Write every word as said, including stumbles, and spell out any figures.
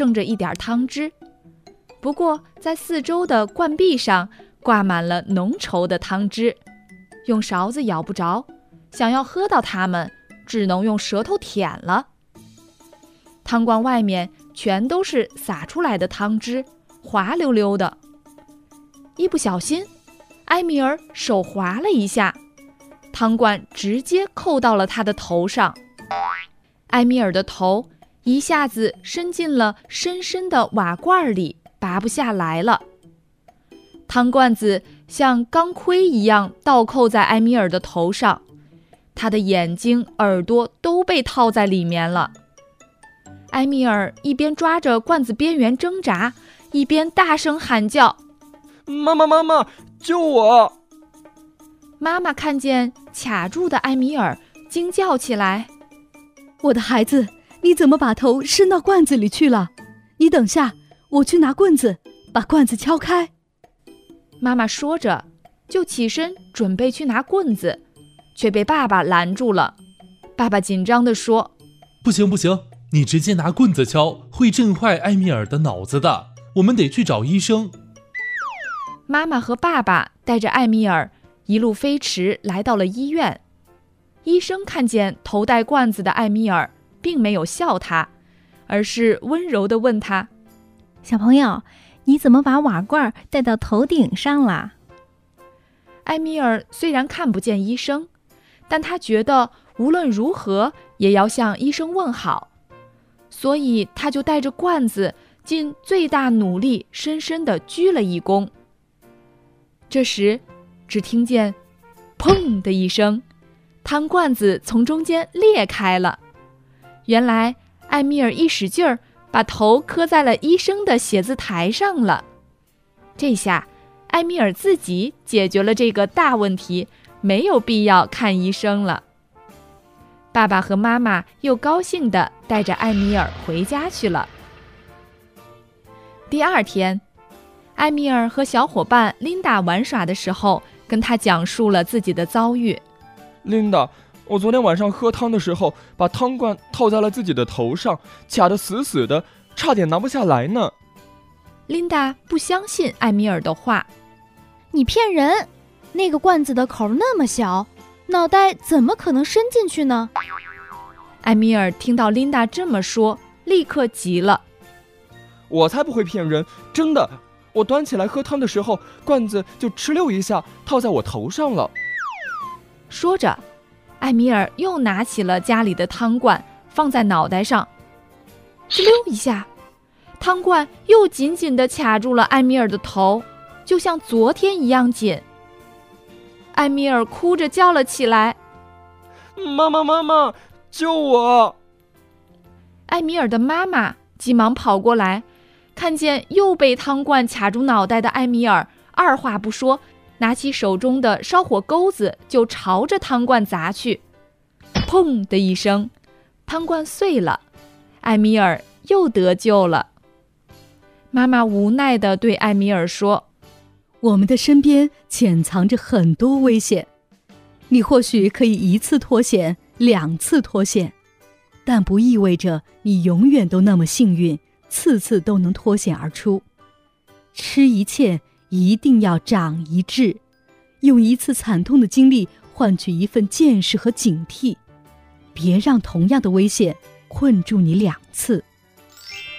剩着一点汤汁。不过在四周的罐壁上挂满了浓稠的汤汁，用勺子舀不着，想要喝到它们，只能用舌头舔了。汤罐外面全都是洒出来的汤汁，滑溜溜的。一不小心，埃米尔手滑了一下，汤罐直接扣到了他的头上。埃米尔的头一下子伸进了深深的瓦罐里，拔不下来了。汤罐子像钢盔一样倒扣在埃米尔的头上，他的眼睛、耳朵都被套在里面了。埃米尔一边抓着罐子边缘挣扎，一边大声喊叫： 妈妈妈妈，救我！ 妈妈看见卡住的埃米尔，惊叫起来： 我的孩子，你怎么把头伸到罐子里去了？你等下，我去拿棍子，把罐子敲开。 妈妈说着，就起身准备去拿棍子，却被爸爸拦住了。爸爸紧张地说： 不行不行，你直接拿棍子敲，会震坏埃米尔的脑子的，我们得去找医生。 妈妈和爸爸带着埃米尔一路飞驰来到了医院。医生看见头戴罐子的埃米尔，并没有笑他，而是温柔地问他： 小朋友，你怎么把瓦罐戴到头顶上了？ 埃米尔虽然看不见医生，但他觉得无论如何也要向医生问好，所以他就带着罐子尽最大努力深深地鞠了一躬。这时只听见砰的一声，汤罐子从中间裂开了。原来埃米尔一使劲儿，把头磕在了医生的写字台上了。这下埃米尔自己解决了这个大问题，没有必要看医生了。爸爸和妈妈又高兴地带着埃米尔回家去了。第二天，埃米尔和小伙伴琳达玩耍的时候，跟他讲述了自己的遭遇。 琳达，我昨天晚上喝汤的时候，把汤罐套在了自己的头上，卡得死死的，差点拿不下来呢。 琳达不相信埃米尔的话。 你骗人！那个罐子的口那么小，脑袋怎么可能伸进去呢？ 埃米尔听到琳达这么说，立刻急了。 我才不会骗人，真的，我端起来喝汤的时候，罐子就哧溜一下套在我头上了。 说着，埃米尔又拿起了家里的汤罐，放在脑袋上，哧溜一下，汤罐又紧紧地卡住了埃米尔的头，就像昨天一样紧。埃米尔哭着叫了起来： 妈妈妈妈，救我！ 埃米尔的妈妈急忙跑过来，看见又被汤罐卡住脑袋的埃米尔，二话不说，拿起手中的烧火钩子就朝着汤罐砸去。砰的一声，汤罐碎了，埃米尔又得救了。妈妈无奈地对埃米尔说： 我们的身边潜藏着很多危险，你或许可以一次脱险，两次脱险，但不意味着你永远都那么幸运，次次都能脱险而出。吃一堑一定要长一智，用一次惨痛的经历换取一份见识和警惕，别让同样的危险困住你两次。